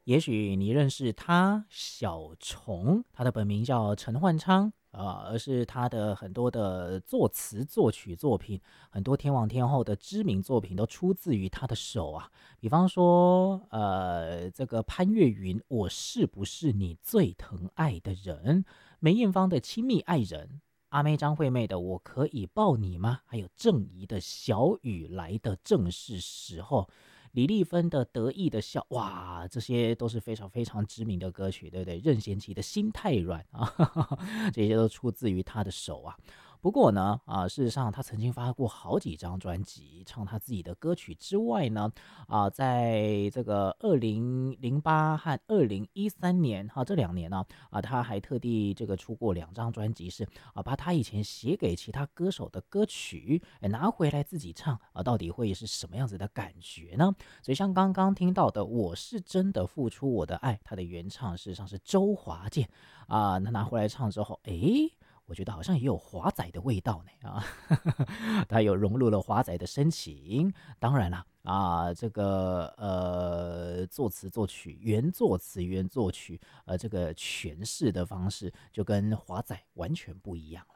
也许你认识他小虫，他的本名叫陈焕昌，而是他的很多的作词作曲作品，很多天王天后的知名作品都出自于他的手啊。比方说，这个潘越云《我是不是你最疼爱的人》，梅艳芳的《亲密爱人》，阿妹张惠妹的《我可以抱你吗》，还有郑怡的《小雨来的正是时候》。李丽芬的得意的笑，哇，这些都是非常非常知名的歌曲，对不对？任贤齐的心太软啊，这些都出自于他的手啊。不过呢，事实上他曾经发过好几张专辑，唱他自己的歌曲之外呢，在这个2008和2013年这2年呢，他还特地这个出过2张专辑，是把他以前写给其他歌手的歌曲拿回来自己唱到底会是什么样子的感觉呢？所以像刚刚听到的《我是真的付出我的爱》，它的原唱事实上是周华健那拿回来唱之后，我觉得好像也有华仔的味道呢他有融入了华仔的深情。当然啦这个作词作曲原作词原作曲这个诠释的方式就跟华仔完全不一样了。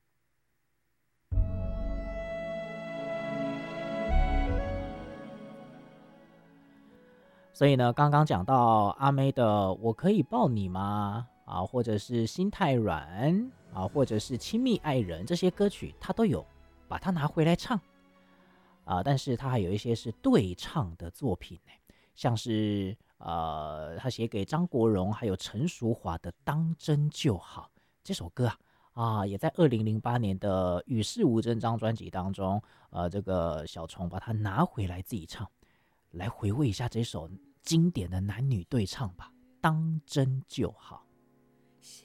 所以呢，刚刚讲到阿妹的《我可以抱你吗》或者是《心太软》或者是《亲密爱人》这些歌曲，他都有把它拿回来唱但是他还有一些是对唱的作品像是他写给张国荣还有陈淑桦的《当真就好》这首歌也在2008年的《与世无争》张专辑当中，这个小虫把它拿回来自己唱，来回味一下这首经典的男女对唱吧，《当真就好》。